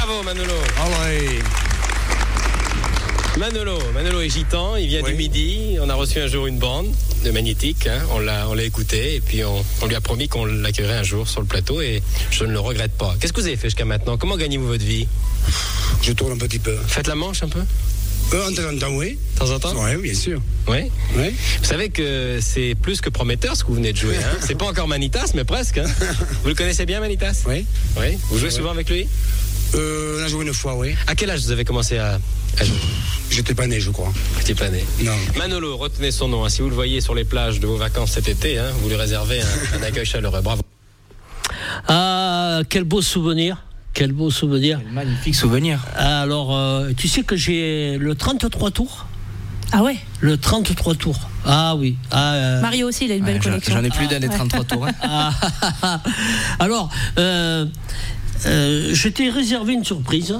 Bravo Manolo. Allez. Manolo est gitan, il vient du Midi. On a reçu un jour une bande de Magnétique, hein. On l'a écouté et puis on lui a promis qu'on l'accueillerait un jour sur le plateau et je ne le regrette pas. Qu'est-ce que vous avez fait jusqu'à maintenant? Comment gagnez-vous votre vie? Je tourne un petit peu. Faites la manche un peu? En temps en temps, oui. De temps en temps? Oui, bien sûr. Oui. Oui. Vous savez que c'est plus que prometteur ce que vous venez de jouer. Hein. C'est pas encore Manitas, mais presque. Hein. Vous le connaissez bien, Manitas? Oui. Oui. Vous jouez souvent avec lui? On a joué une fois, oui. À quel âge vous avez commencé à jouer? J'étais pas né, je crois. Vous n'étiez pas né. Non. Manolo, retenez son nom. Hein. Si vous le voyez sur les plages de vos vacances cet été, hein, vous lui réservez un accueil chaleureux. Bravo. Ah, quel beau souvenir. Quel beau souvenir. Quel magnifique souvenir. Alors, tu sais que j'ai le 33 tours. Ah ouais. Le 33 tours. Ah oui. Mario aussi, il a une belle collection. J'en ai plus d'un des 33 tours. Hein. Alors, je t'ai réservé une surprise.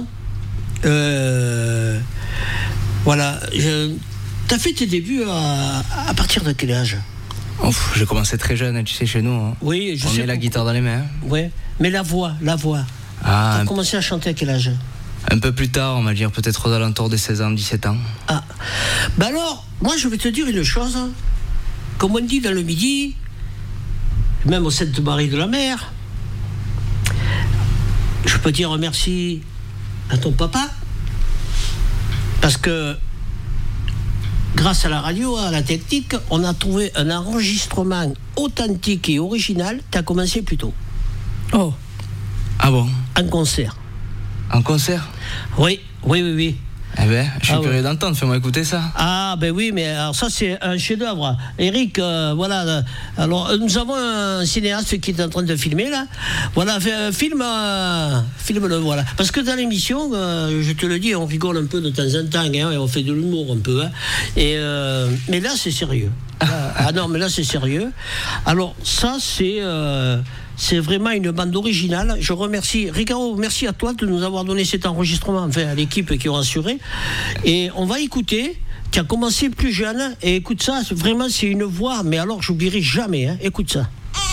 Voilà. T'as fait tes débuts à partir de quel âge? J'ai commencé très jeune, tu sais, chez nous. Hein. Oui, je sais. On met la guitare dans les mains. Ouais. Mais la voix. T'as commencé à chanter à quel âge? Un peu plus tard, on va dire, peut-être aux alentours de 16 ans, 17 ans. Ah. Ben alors, moi je vais te dire une chose. Comme on dit dans le Midi, même au Sainte-Marie de la Mer, je peux dire merci à ton papa, parce que grâce à la radio, à la technique, on a trouvé un enregistrement authentique et original. Tu as commencé plus tôt. Oh. Ah bon? En concert. En concert? Oui. Eh ben, je suis curieux d'entendre, fais-moi écouter ça. Ah ben oui, mais alors ça c'est un chef-d'œuvre. Eric, voilà. Alors nous avons un cinéaste qui est en train de filmer là. Voilà, filme-le, voilà. Parce que dans l'émission, je te le dis, on rigole un peu de temps en temps, hein, et on fait de l'humour un peu. Hein, mais là c'est sérieux. Ah non, mais là c'est sérieux. Alors ça c'est vraiment une bande originale. Je remercie Ricardo, merci à toi de nous avoir donné cet enregistrement, enfin à l'équipe qui aura assuré. Et on va écouter. Tu as commencé plus jeune et écoute ça, vraiment c'est une voix, mais alors j'oublierai jamais. Hein, écoute ça.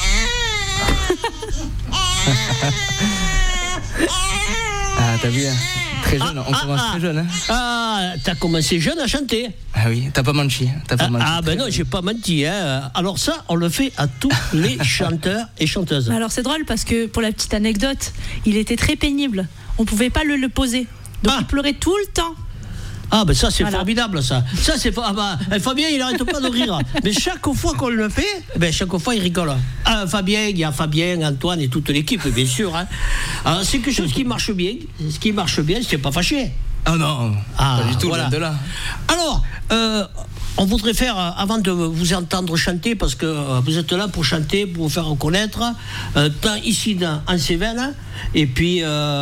Ah, t'as vu, hein, très jeune, on commence très jeune. Hein. Ah, t'as commencé jeune à chanter. Ah oui, t'as pas menti. Ben non, j'ai pas menti. Hein. Alors ça, on le fait à tous les chanteurs et chanteuses. Alors c'est drôle parce que, pour la petite anecdote, il était très pénible. On pouvait pas le poser. Donc il pleurait tout le temps. Ah ben ça c'est formidable ça. Ça c'est Fabien il arrête pas de rire. Mais chaque fois qu'on le fait, chaque fois il rigole. Fabien, il y a Fabien, Antoine et toute l'équipe bien sûr. Hein. Alors, c'est quelque chose qui marche bien. Ce qui marche bien, c'est pas fâché. Ah non, pas du tout, voilà. De là. Alors, on voudrait faire, avant de vous entendre chanter, parce que vous êtes là pour chanter, pour vous faire reconnaître, tant ici en Cévennes, et puis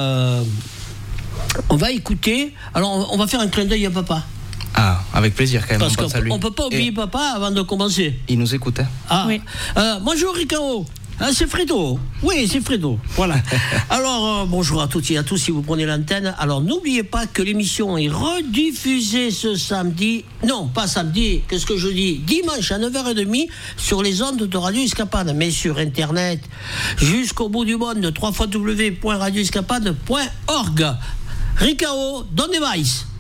on va écouter. Alors, on va faire un clin d'œil à papa. Ah, avec plaisir quand même. Parce qu'on ne peut pas oublier papa avant de commencer. Il nous écoute. Hein. Ah, oui. Bonjour Ricardo. C'est Fredo. Oui, c'est Fredo. Voilà. Alors, bonjour à toutes et à tous si vous prenez l'antenne. Alors, n'oubliez pas que l'émission est rediffusée ce samedi. Non, pas samedi. Qu'est-ce que je dis? Dimanche à 9h30 sur les ondes de Radio Escapade, mais sur Internet. Jusqu'au bout du monde, www.radioescapade.org. Ricardo, donne des vices.